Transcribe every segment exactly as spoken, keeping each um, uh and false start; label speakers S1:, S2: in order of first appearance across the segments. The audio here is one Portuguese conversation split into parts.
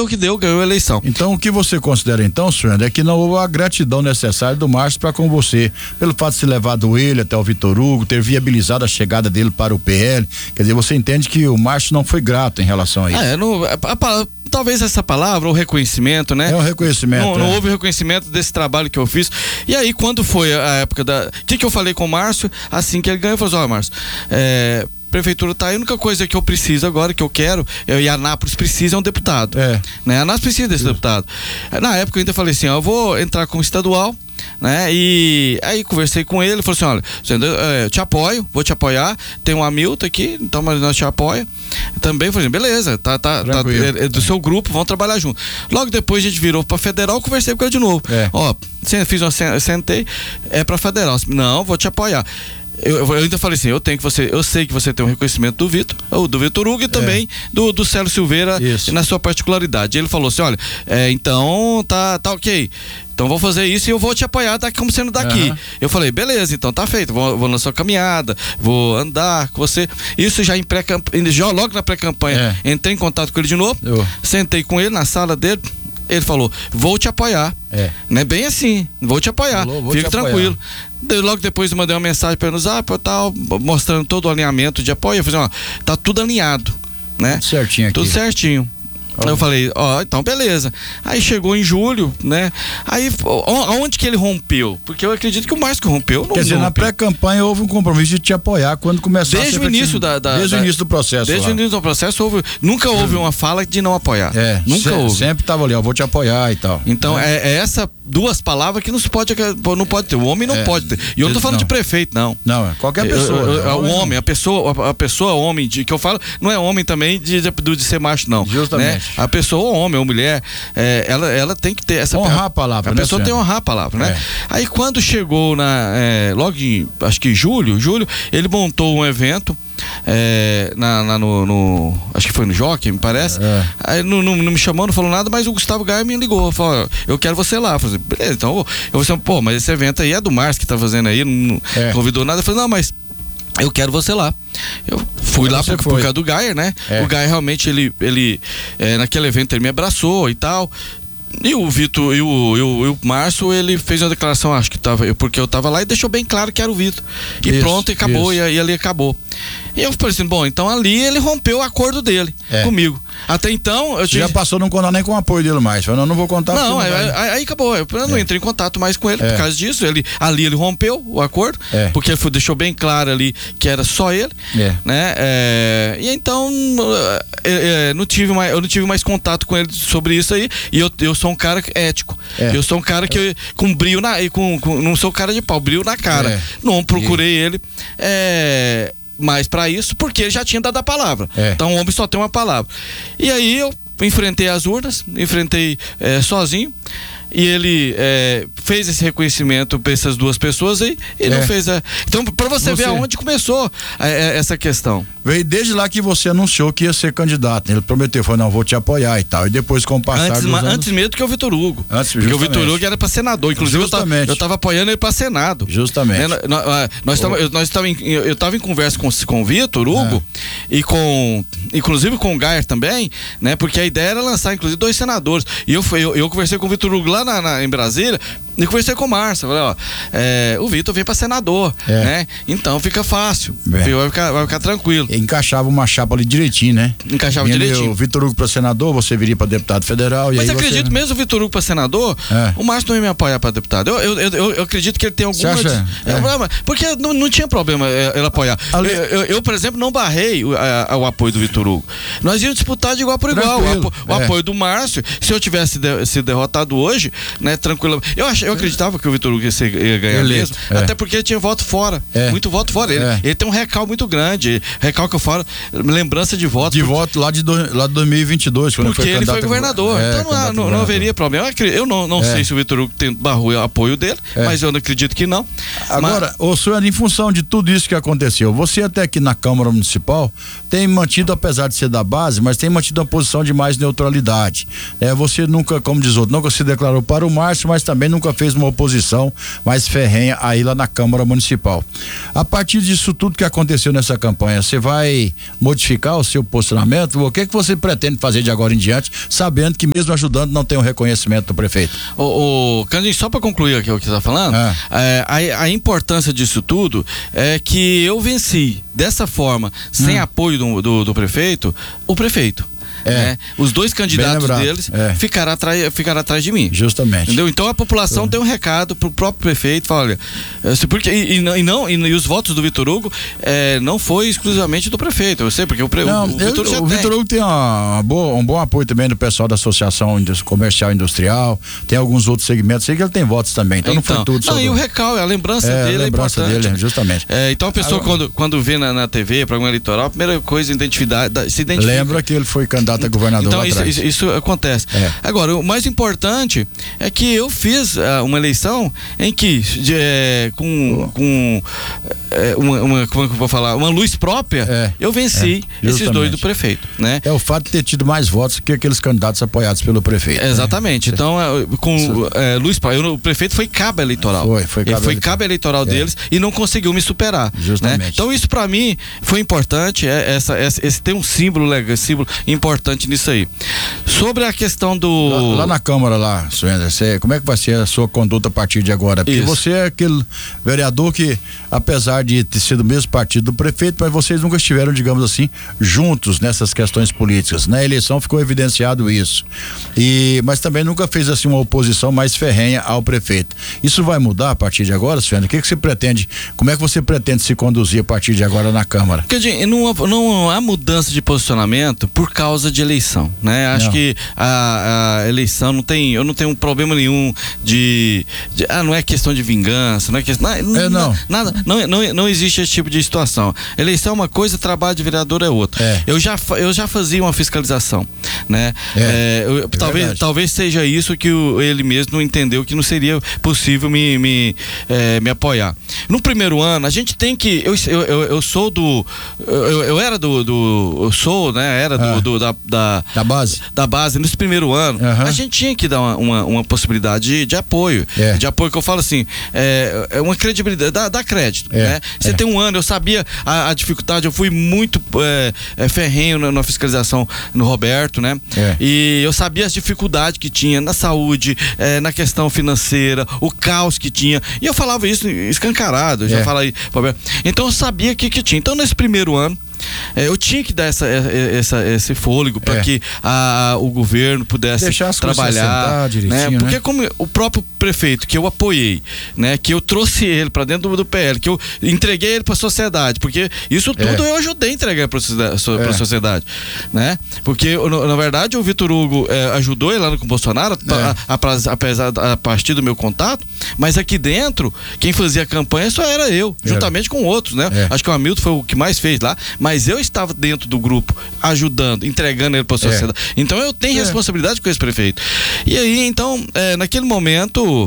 S1: deu o que deu, ganhou a eleição.
S2: Então o que você considera então, senhor, é que não houve a gratidão necessária do Márcio para com você, pelo fato de ter levado ele até o Vitor Hugo, ter viabilizado a chegada dele para o P L, quer dizer, você entende que o Márcio não foi grato em relação a isso?
S1: Ah, é, não, a, a, talvez essa palavra, o reconhecimento, né?
S2: É um reconhecimento.
S1: Não,
S2: é.
S1: não houve reconhecimento desse trabalho que eu fiz. E aí, quando foi a época da... O que que eu falei com o Márcio? Assim que ele ganhou, eu falei assim, ó, Márcio, é... prefeitura tá aí, a única coisa que eu preciso agora, que eu quero, eu, e a Anápolis precisa, é um deputado.
S2: É.
S1: Né? A Anápolis precisa desse Isso. deputado. Na época eu ainda falei assim, ó, eu vou entrar como estadual, né? E aí conversei com ele, falou assim, olha, eu te apoio, vou te apoiar, tem um Hamilton aqui, então nós te apoia. Também falei, beleza, tá, tá, tá é, é do seu grupo, vamos trabalhar junto. Logo depois a gente virou pra federal, conversei com ele de novo. É. Ó, fiz uma, sentei, é pra federal. Não, vou te apoiar. Eu, eu ainda falei assim, eu tenho que você, eu sei que você tem um reconhecimento do Vitor, ou do Vitor Hugo e também é. do, do Célio Silveira Isso. na sua particularidade. Ele falou assim, olha, é, então tá, tá ok. Então vou fazer isso e eu vou te apoiar daqui, como sendo daqui. Uhum. Eu falei, beleza, então tá feito. Vou, vou na sua caminhada, vou andar com você. Isso já em pré-campanha, já logo na pré-campanha, é. entrei em contato com ele de novo, oh. sentei com ele na sala dele. Ele falou, vou te apoiar. É. Não é bem assim, vou te apoiar. Falou, vou Fique te tranquilo. Apoiar. Logo depois eu mandei uma mensagem para ele no Zap, tal, mostrando todo o alinhamento de apoio. Eu falei, ó, tá tudo alinhado, né?
S2: Tudo certinho aqui.
S1: Tudo certinho. Aí eu falei, ó, oh, então beleza. Aí chegou em julho, né? Aí, aonde que ele rompeu? Porque eu acredito que o Márcio que rompeu. Não,
S2: Quer dizer,
S1: não
S2: na pré-campanha houve um compromisso de te apoiar quando começou
S1: desde o início da, da
S2: Desde
S1: da,
S2: o início do processo.
S1: Desde
S2: lá.
S1: o início do processo, houve, nunca houve uma fala de não apoiar.
S2: É,
S1: nunca
S2: se,
S1: houve.
S2: Sempre tava ali, ó, vou te apoiar e tal.
S1: Então,
S2: é,
S1: é, é essa duas palavras que não se pode, não pode ter. O homem não é, pode ter. E eu não tô falando não. de prefeito, não.
S2: Não, é qualquer pessoa.
S1: Eu, eu,
S2: né?
S1: O homem, homem a pessoa, a pessoa homem, de, que eu falo, não é homem também de, de, de ser macho, não.
S2: Justamente.
S1: Né? A pessoa, homem ou mulher, é, ela, ela tem que ter essa...
S2: Honrar a palavra,
S1: A
S2: né,
S1: pessoa
S2: senhora?
S1: tem que honrar a palavra, né?
S2: É.
S1: Aí quando chegou na... É, logo em, acho que julho, julho, ele montou um evento É, na, na, no, no, acho que foi no Jockey, me parece. É. Aí não, não, não me chamou, não falou nada, mas o Gustavo Gaia me ligou. Falou, eu quero você lá. Eu falei, beleza, então eu vou ser, pô, mas esse evento aí é do Márcio que tá fazendo aí, não é. convidou nada. Eu falei, não, mas eu quero você lá. Eu fui lá por, por causa do Gaia, né? É. O Gaia realmente, ele, ele é, naquele evento, ele me abraçou e tal. E o Vitor e o, e o, e o Márcio, ele fez uma declaração, acho que tava, porque eu tava lá, e deixou bem claro que era o Vitor. E isso, pronto, e acabou, e, e ali acabou. E eu falei assim, bom, então ali ele rompeu o acordo dele é. comigo. Até então, eu tinha...
S2: Já passou a não contar nem com o apoio dele mais. Eu não, não vou contar.
S1: Não, aí, aí, aí acabou. Eu não é. entrei em contato mais com ele é. por causa disso. Ele, ali ele rompeu o acordo, é. porque ele foi, deixou bem claro ali que era só ele. É. Né? É, e então é, é, não tive mais, eu não tive mais contato com ele sobre isso aí. E eu, eu sou um cara ético. É. Eu sou um cara que com brilho na. Com, com, não sou cara de pau, brilho na cara. É. Não procurei e... ele. É, mas para isso, porque ele já tinha dado a palavra. É. Então o homem só tem uma palavra. E aí eu enfrentei as urnas, enfrentei é, sozinho. E ele é, fez esse reconhecimento para essas duas pessoas aí e é. não fez a... Então, para você, você ver aonde começou a, a, essa questão.
S2: Veio desde lá que você anunciou que ia ser candidato. Ele prometeu, falou, não, vou te apoiar e tal. E depois, com o passar
S1: antes,
S2: dos anos...
S1: antes mesmo que o Vitor Hugo.
S2: Antes,
S1: porque o Vitor Hugo era para senador. Inclusive, justamente. eu estava apoiando ele para Senado.
S2: Justamente.
S1: É, nós, nós tava, eu, nós tava em, eu estava em conversa com, com o Vitor Hugo é. e com... Inclusive com o Gaia também, né? Porque a ideia era lançar, inclusive, dois senadores. E eu, eu, eu conversei com o Vitor Hugo lá na, na, em Brasília e conversei com o Márcio. Falei, ó, é, o Vitor vem para senador, é. né? Então fica fácil. É. Vai, ficar, vai ficar tranquilo.
S2: E encaixava uma chapa ali direitinho, né?
S1: Encaixava
S2: Vindo
S1: direitinho.
S2: O Vitor Hugo para senador, você viria para deputado federal.
S1: Mas
S2: e aí
S1: eu acredito,
S2: você...
S1: mesmo o Vitor Hugo para senador, é. o Márcio não ia me apoiar para deputado. Eu, eu, eu, eu acredito que ele tem alguma.
S2: Você acha?
S1: É. Porque não, não tinha problema ele apoiar. Eu, eu, eu, por exemplo, não barrei o, a, o apoio do Vitor Hugo. Nós íamos disputar de igual por igual. O, apo, o é. apoio do Márcio, se eu tivesse de, sido derrotado hoje, né, tranquilo. Eu, ach, eu acreditava que o Vitor Hugo ia, ser, ia ganhar ele, mesmo, é. até porque ele tinha voto fora. É. Muito voto fora. Ele, é. ele tem um recalque muito grande. Recalque que eu falo, lembrança de voto.
S2: De
S1: porque,
S2: voto lá de, do, lá de dois mil e vinte e dois, quando
S1: porque
S2: foi
S1: ele foi governador.
S2: É,
S1: então não, não, não haveria problema. Eu não, não é. sei se o Vitor Hugo tem barrou o apoio dele, é. mas eu não acredito que não.
S2: Agora, mas... o senhor, em função de tudo isso que aconteceu, você até aqui na Câmara Municipal tem mantido, apesar de ser da base, mas tem mantido uma posição de mais neutralidade. É, você nunca, como diz outro, nunca se declarou para o Márcio, mas também nunca nunca fez uma oposição mais ferrenha aí lá na Câmara Municipal. A partir disso tudo que aconteceu nessa campanha, você vai modificar o seu posicionamento? O que que você pretende fazer de agora em diante, sabendo que mesmo ajudando não tem o reconhecimento do prefeito?
S1: O, o Candinho, só para concluir aqui o que você está falando, ah. é, a, a importância disso tudo é que eu venci dessa forma, sem hum. apoio do, do, do prefeito, o prefeito. É. Né? Os dois candidatos deles é. ficaram, atrás, ficaram atrás de mim.
S2: Justamente.
S1: Entendeu? Então a população tem um recado pro próprio prefeito, fala, olha, porque, e, e, não, e, não, e os votos do Vitor Hugo é, não foi exclusivamente do prefeito, eu sei, porque o, pre, não, o, o Vitor Hugo, o Vitor Hugo tem uma, uma boa, um bom apoio também do pessoal da Associação Comercial e Industrial, tem alguns outros segmentos aí que ele tem votos também, então, então não foi tudo. Não, e o recalque, a lembrança
S2: é,
S1: dele
S2: a lembrança
S1: é importante.
S2: Dele, justamente.
S1: É, então a pessoa
S2: Agora,
S1: quando, quando vê na, na T V, programa eleitoral, a primeira coisa, identidade, se identifica.
S2: Lembra que ele foi candidato a governador
S1: então,
S2: lá
S1: isso,
S2: atrás.
S1: Isso, isso acontece. É. Agora, o mais importante é que eu fiz uh, uma eleição em que de, é, com, com é, uma, uma, como é que eu vou falar, uma luz própria, é. eu venci é. esses dois do prefeito, né?
S2: É o fato de ter tido mais votos que aqueles candidatos apoiados pelo prefeito.
S1: Exatamente.
S2: Né?
S1: Então, com é, luz própria, o prefeito foi cabo eleitoral.
S2: Foi, foi cabo
S1: Ele foi
S2: eleitoral.
S1: cabo eleitoral deles é. e não conseguiu me superar.
S2: Justamente.
S1: Né? Então, isso pra mim foi importante, é, essa, essa, esse tem um símbolo legal, símbolo importante nisso aí. Sobre a questão do...
S2: Lá, lá na Câmara, lá, senhor André, você, como é que vai ser a sua conduta a partir de agora? Porque Isso. você é aquele vereador que, apesar de ter sido o mesmo partido do prefeito, mas vocês nunca estiveram, digamos assim, juntos nessas questões políticas. Na eleição ficou evidenciado isso. E, mas também nunca fez assim uma oposição mais ferrenha ao prefeito. Isso vai mudar a partir de agora, senhor André? O que, que você pretende, como é que você pretende se conduzir a partir de agora na Câmara?
S1: Porque não, não há mudança de posicionamento por causa de eleição, né? Acho não. que a, a eleição não tem, eu não tenho um problema nenhum de, de ah, não é questão de vingança, não é questão, não,
S2: é, não.
S1: nada, não, não, não existe esse tipo de situação. Eleição é uma coisa, trabalho de vereador é outra. É. Eu já, eu já fazia uma fiscalização, né? É. É, eu, é talvez, talvez seja isso que o, ele mesmo não entendeu que não seria possível me, me, é, me apoiar. No primeiro ano, a gente tem que, eu, eu, eu sou do, eu, eu era do, do, eu sou, né? Era do, ah. do da, da,
S2: da base,
S1: da base nesse primeiro ano, uhum. a gente tinha que dar uma, uma, uma possibilidade de, de apoio, é. de apoio que eu falo assim, é, é uma credibilidade, dá, dá crédito, é. né? Você é. tem um ano, eu sabia a, a dificuldade, eu fui muito é, é, ferrenho na, na fiscalização no Roberto, né? É. E eu sabia as dificuldades que tinha na saúde, é, na questão financeira, o caos que tinha, e eu falava isso escancarado, eu já é. falei, Roberto. Então eu sabia o que que tinha. Então nesse primeiro ano, É, eu tinha que dar essa, essa, esse fôlego para é. que a, o governo pudesse trabalhar, né? Porque né? como o próprio prefeito que eu apoiei, né? Que eu trouxe ele para dentro do, do P L, que eu entreguei ele para a sociedade, porque isso tudo é. eu ajudei a entregar para a é. sociedade, né? Porque na, na verdade o Vitor Hugo é, ajudou ele lá com o Bolsonaro, é. apesar a partir do meu contato, mas aqui dentro quem fazia a campanha só era eu, é. juntamente com outros, né? É. Acho que o Hamilton foi o que mais fez lá, mas Mas eu estava dentro do grupo, ajudando, entregando ele para a sociedade. É. Então eu tenho é. responsabilidade com esse prefeito. E aí, então, é, naquele momento.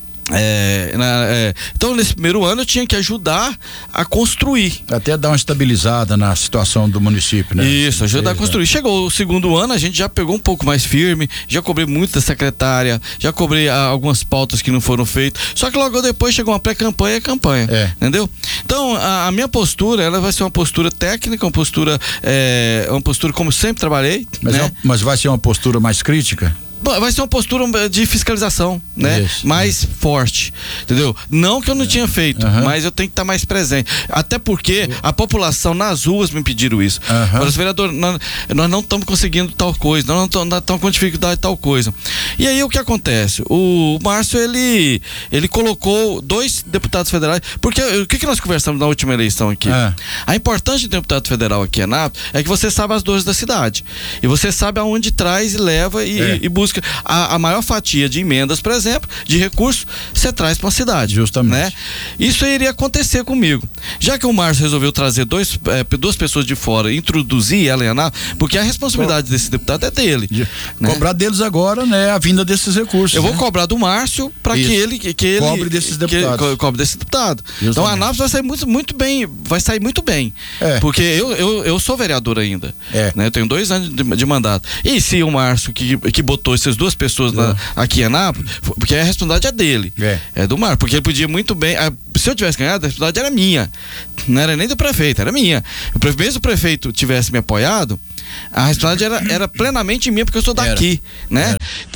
S1: É, na, é, então nesse primeiro ano eu tinha que ajudar a construir,
S2: até dar uma estabilizada na situação do município, né?
S1: Isso, ajudar a construir. Chegou o segundo ano, a gente já pegou um pouco mais firme, já cobrei muito da secretária, já cobrei ah, algumas pautas que não foram feitas, só que logo depois chegou uma pré-campanha e campanha, é. entendeu? Então a, a minha postura, ela vai ser uma postura técnica, uma postura é, uma postura como sempre trabalhei,
S2: mas,
S1: né?
S2: é uma, mas vai ser uma postura mais crítica?
S1: Vai ser uma postura de fiscalização, né? Isso, mais isso. forte, entendeu? Não que eu não é. tinha feito, uhum. mas eu tenho que estar mais presente. Até porque a população nas ruas me pediram isso. Uhum. Mas, vereador, nós, nós não estamos conseguindo tal coisa, nós não estamos com dificuldade de tal coisa. E aí o que acontece? O Márcio, ele, ele colocou dois deputados federais, porque o que, que nós conversamos na última eleição aqui? É. A importância de deputado federal aqui, Anápolis, é que você sabe as dores da cidade. E você sabe aonde traz e leva e, é. e, e busca. A, a maior fatia de emendas, por exemplo, de recursos, você traz para a cidade.
S2: Justamente.
S1: Né? Isso iria acontecer comigo. Já que o Márcio resolveu trazer dois, é, duas pessoas de fora, introduzir ela em Anápolis, porque a responsabilidade desse deputado é dele. De,
S2: né? Cobrar deles agora, né, a vinda desses recursos.
S1: Eu
S2: né?
S1: vou cobrar do Márcio para que ele, que ele
S2: cobre desses deputados.
S1: Que, cobre desse deputado. Justamente. Então a Anápolis vai sair muito, muito bem, vai sair muito bem. É. Porque eu, eu, eu sou vereador ainda. É. Né? Eu tenho dois anos de, de mandato. E se o Márcio que, que botou essas duas pessoas na, aqui em Anápolis, porque a responsabilidade é dele, é, é do Márcio, porque ele podia muito bem, a, se eu tivesse ganhado, a responsabilidade era minha, não era nem do prefeito, era minha. O prefeito, mesmo o prefeito tivesse me apoiado, a responsabilidade era, era plenamente minha, porque eu sou daqui, era. né?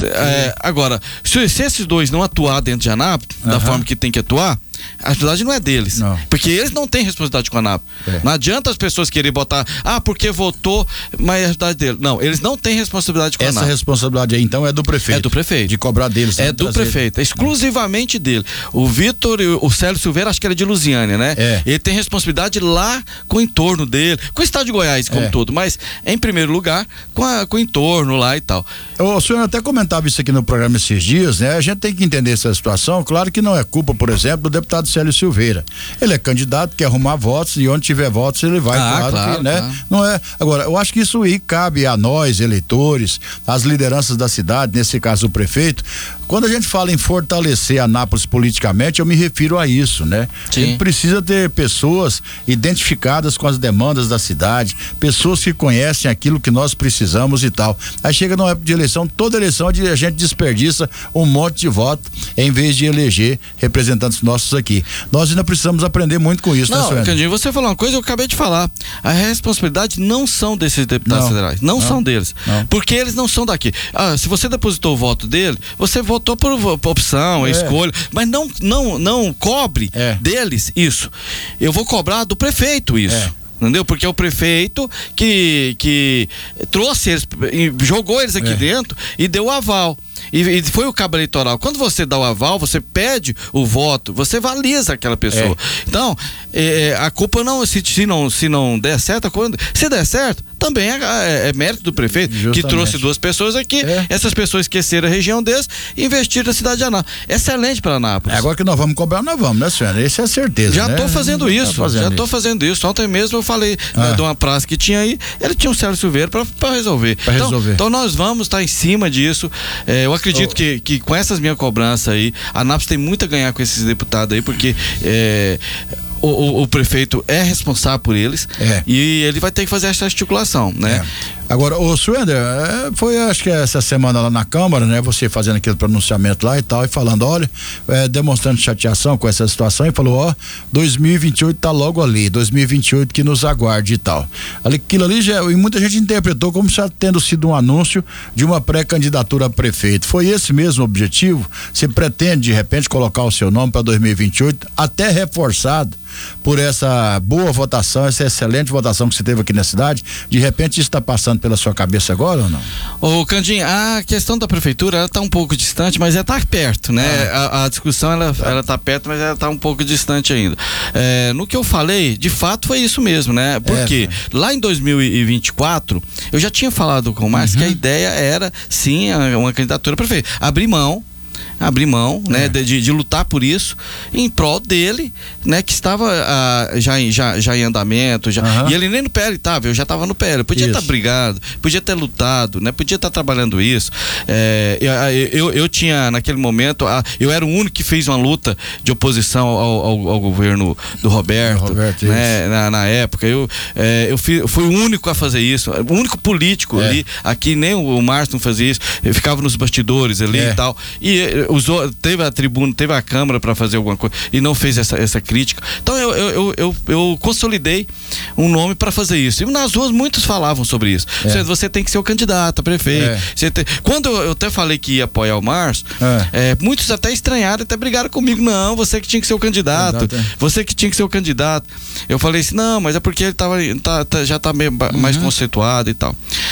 S1: É, agora, se, se esses dois não atuar dentro de Anápolis, uhum. da forma que tem que atuar, a responsabilidade não é deles, não. porque eles não têm responsabilidade com a Anápolis. É. Não adianta as pessoas quererem botar, ah, porque votou, mas é a responsabilidade dele. Não, eles não têm responsabilidade com a Anápolis.
S2: Essa responsabilidade aí, então, é do prefeito.
S1: É do prefeito.
S2: De cobrar deles.
S1: É do prefeito, é exclusivamente dele. O Vitor e o Célio Silveira, acho que era de Lusiânia, né?
S2: É.
S1: Ele tem responsabilidade lá com o entorno dele, com o estado de Goiás como é. todo, mas em primeiro lugar com, a, com o entorno lá e tal.
S2: O senhor até comentava isso aqui no programa esses dias, né? A gente tem que entender essa situação. Claro que não é culpa, por exemplo, do deputado Célio Silveira. Ele é candidato, quer arrumar votos, e onde tiver votos ele vai,
S1: ah,
S2: claro,
S1: claro
S2: que, né?
S1: Claro.
S2: Não é. Agora, eu acho que isso aí cabe a nós, eleitores, as lideranças da cidade, nesse caso o prefeito. Quando a gente fala em fortalecer Anápolis politicamente, eu me refiro a isso, né?
S1: Sim.
S2: A gente precisa ter pessoas identificadas com as demandas da cidade, pessoas que conhecem aquilo que nós precisamos e tal. Aí chega numa época de eleição, toda eleição a gente desperdiça um monte de voto em vez de eleger representantes nossos aqui. Nós ainda precisamos aprender muito com isso,
S1: não,
S2: né, senhor?
S1: Candinho, você falou uma coisa, eu acabei de falar. A responsabilidade não são desses deputados
S2: não,
S1: federais, não, não são deles,
S2: não.
S1: porque eles não são daqui. Ah, se você depositou o voto dele, você votou por, por opção, é. escolha, mas não, não, não cobre
S2: é.
S1: deles isso. Eu vou cobrar do prefeito isso. É. Entendeu? Porque é o prefeito que, que trouxe eles, jogou eles aqui é. dentro e deu o aval. E, e foi o cabo eleitoral. Quando você dá o aval, você pede o voto, você valida aquela pessoa. É. Então, é, a culpa não se, se não, se não der certo, quando, se der certo, também é, é, é mérito do prefeito, justamente, que trouxe duas pessoas aqui, é. essas pessoas esqueceram a região deles e investiram na cidade de Anápolis. Excelente para Anápolis.
S2: É, agora que nós vamos cobrar, nós vamos, né, senhora? Isso é certeza.
S1: Já estou
S2: né?
S1: fazendo isso, tá fazendo já estou fazendo isso. Ontem mesmo eu falei ah. né, de uma praça que tinha aí, ele tinha um Célio Silveira para resolver.
S2: Pra
S1: então,
S2: resolver.
S1: Então nós vamos estar tá em cima disso. É, eu acredito oh. que, que com essas minhas cobranças aí, a Anápolis tem muito a ganhar com esses deputados aí, porque é, O, o, o prefeito é responsável por eles
S2: é.
S1: e ele vai ter que fazer essa articulação, né?
S2: É. Agora, o Suender, foi acho que essa semana lá na Câmara, né? Você fazendo aquele pronunciamento lá e tal, e falando, olha, é, demonstrando chateação com essa situação, e falou, ó, dois mil e vinte e oito tá logo ali, dois mil e vinte e oito que nos aguarde e tal. Aquilo ali já, e muita gente interpretou como se tendo sido um anúncio de uma pré-candidatura a prefeito. Foi esse mesmo o objetivo? Você pretende, de repente, colocar o seu nome para dois mil e vinte e oito, até reforçado por essa boa votação, essa excelente votação que você teve aqui na cidade? De repente isso está passando pela sua cabeça agora ou não?
S1: Ô Candinho, a questão da prefeitura, ela tá um pouco distante, mas ela tá perto, né? Ah. A, a discussão, ela, tá. ela tá perto, mas ela tá um pouco distante ainda. É, no que eu falei, de fato foi isso mesmo, né? Porque é, lá em dois mil e vinte e quatro, eu já tinha falado com o Márcio uhum. que a ideia era, sim, uma candidatura a prefeito. Abrir mão abrir mão, é. né, de, de lutar por isso em prol dele, né, que estava ah, já, em, já, já em andamento, já, uhum. e ele nem no P L estava, eu já estava no P L, podia estar tá brigado, podia ter lutado, né, podia estar tá trabalhando isso. É, eu, eu, eu tinha naquele momento, ah, eu era o único que fez uma luta de oposição ao, ao, ao governo do Roberto,
S2: Roberto
S1: né, na, na época, eu, é, eu, fui, eu fui o único a fazer isso, o único político é. ali, aqui nem o, o Márcio não fazia isso, eu ficava nos bastidores ali é. e tal, e usou, teve a tribuna, teve a Câmara para fazer alguma coisa e não fez essa, essa crítica. Então eu, eu, eu, eu consolidei um nome para fazer isso. E nas ruas muitos falavam sobre isso. É. Você, você tem que ser o candidato a prefeito. É. Você tem, quando eu, eu até falei que ia apoiar o Márcio, é. É, muitos até estranharam, até brigaram comigo. Não, você que tinha que ser o candidato. Exato, é. Você que tinha que ser o candidato. Eu falei assim, não, mas é porque ele tava, tá, tá, já está uhum. mais conceituado e tal.